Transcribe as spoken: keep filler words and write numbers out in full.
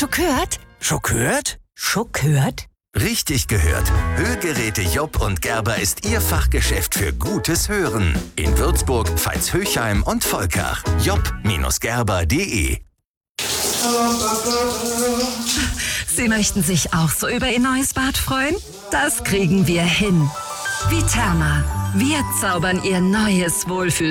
Schon gehört? Schon gehört? Schon gehört? Richtig gehört. Hörgeräte Jopp und Gerber ist Ihr Fachgeschäft für gutes Hören. In Würzburg, Veitshöchheim und Volkach. jopp Gerber punkt de. Sie möchten sich auch so über Ihr neues Bad freuen? Das kriegen wir hin. Viterma. Wir zaubern Ihr neues Wohlfühl